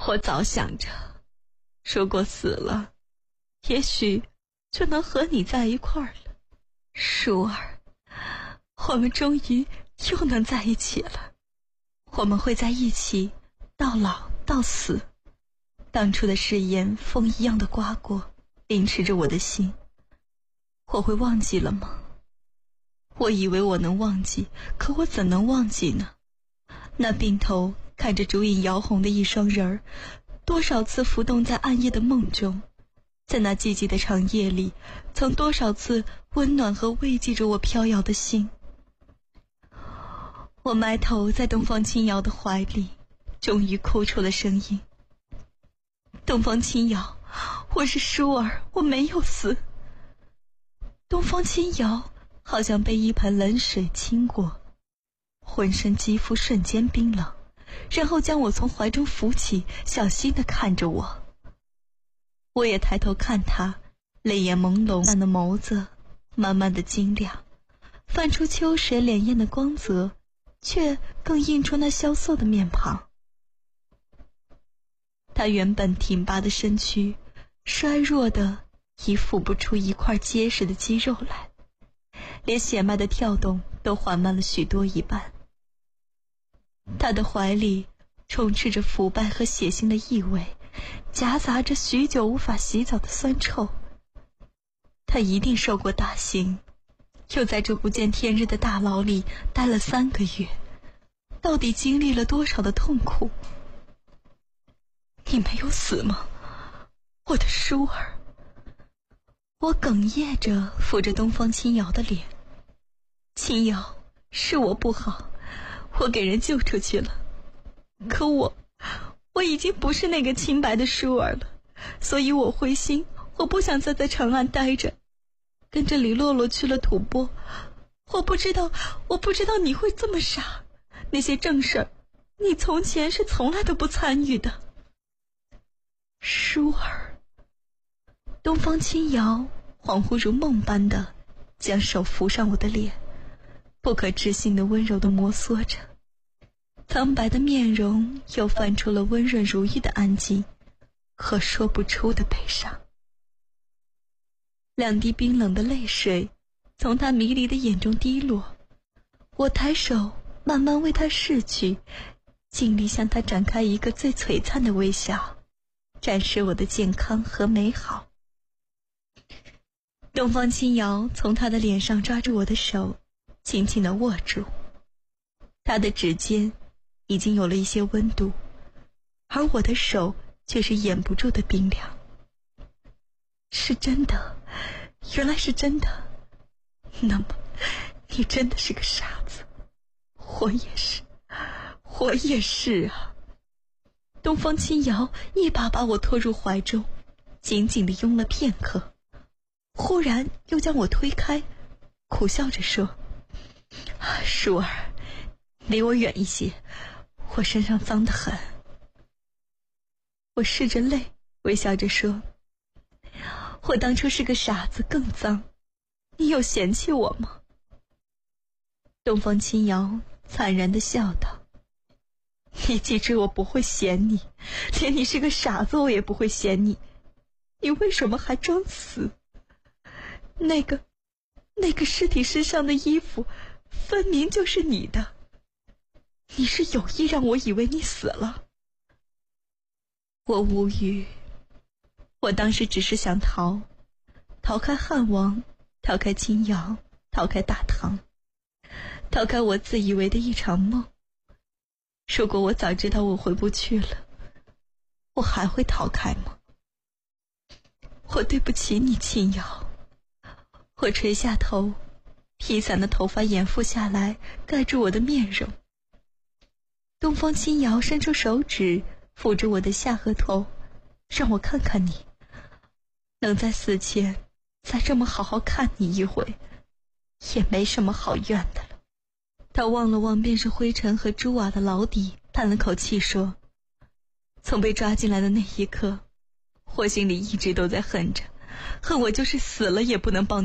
我早想着，如果死了，也许就能和你在一块儿了。舒儿，我们终于又能在一起了。我们会在一起，到老到死。当初的誓言风一样的刮过，凌迟着我的心。我会忘记了吗？我以为我能忘记，可我怎能忘记呢？那鬓头看着烛影摇红的一双人儿，多少次浮动在暗夜的梦中，在那寂寂的长夜里，曾多少次温暖和慰藉着我飘摇的心。我埋头在东方轻摇的怀里，终于哭出了声音。东方轻摇，我是舒儿，我没有死。东方轻摇好像被一盆冷水倾过，浑身肌肤瞬间冰冷，然后将我从怀中扶起，小心地看着我。我也抬头看他，泪眼朦胧，淡的眸子慢慢的晶亮，泛出秋水潋滟的光泽，却更映出那萧瑟的面庞。他原本挺拔的身躯，衰弱的已抚不出一块结实的肌肉来，连血脉的跳动都缓慢了许多一般。他的怀里充斥着腐败和血腥的异味，夹杂着许久无法洗澡的酸臭。他一定受过大刑，又在这不见天日的大牢里待了3个月，到底经历了多少的痛苦？你没有死吗，我的舒儿？我哽咽着抚着东方轻摇的脸。轻摇，是我不好，我给人救出去了，可我已经不是那个清白的舒儿了，所以我灰心，我不想再在长安待着，跟着李洛洛去了吐蕃。我不知道你会这么傻，那些正事儿你从前是从来都不参与的。舒儿，东方轻摇恍惚如梦般的将手扶上我的脸，不可置信的温柔地摩挲着，苍白的面容又泛出了温润如玉的安静和说不出的悲伤。2滴冰冷的泪水从他迷离的眼中滴落，我抬手慢慢为他拭去，尽力向他展开一个最璀璨的微笑，展示我的健康和美好。东方轻摇从他的脸上抓住我的手，轻轻地握住。他的指尖已经有了一些温度，而我的手却是掩不住的冰凉。是真的，原来是真的。那么你真的是个傻子。我也是啊。东方轻摇一把把我拖入怀中，紧紧地拥了片刻，忽然又将我推开，苦笑着说：舒儿，离我远一些，我身上脏得很。我拭着泪，微笑着说：我当初是个傻子，更脏，你有嫌弃我吗？东方轻摇惨然地笑道：你记住，我不会嫌你，连你是个傻子我也不会嫌你，你为什么还装死？那个尸体身上的衣服分明就是你的，你是有意让我以为你死了。我无语，我当时只是想逃开汉王，逃开青瑶，逃开大唐，逃开我自以为的一场梦。如果我早知道我回不去了，我还会逃开吗？我对不起你，青瑶。我垂下头，披散的头发掩覆下来，盖住我的面容。东方轻摇伸出手指抚着我的下颌头，让我看看你，能在死前再这么好好看你一回，也没什么好怨的了。他望了望便是灰尘和蛛瓦的牢底，叹了口气说：从被抓进来的那一刻，我心里一直都在恨着，恨我就是死了也不能帮